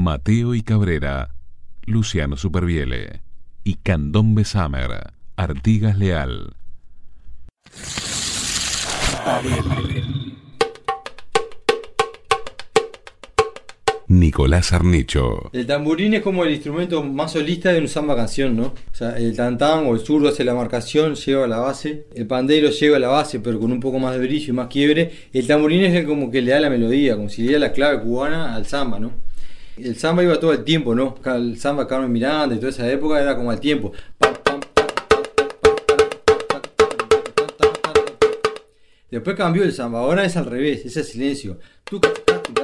Mateo y Cabrera, Luciano Supervielle y Candombe Summer, Artigas Leal. Nicolás Arnicho. El tamborín es como el instrumento más solista de una samba canción, ¿no? O sea, el tantán o el zurdo hace la marcación, lleva a la base. El pandero lleva a la base, pero con un poco más de brillo y más quiebre. El tamborín es el como que le da la melodía, como si le diera la clave cubana al samba, ¿no? El samba iba todo el tiempo, ¿no? El samba Carmen Miranda y toda esa época era como al tiempo. Después cambió el samba, ahora es al revés, es el silencio.